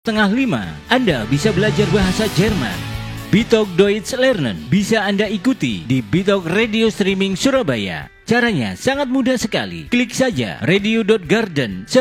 Tengah 5, Anda bisa belajar bahasa Jerman. Bitalk Deutsch Lernen bisa Anda ikuti di Bitalk Radio Streaming Surabaya. Caranya sangat mudah sekali. Klik saja radio.garden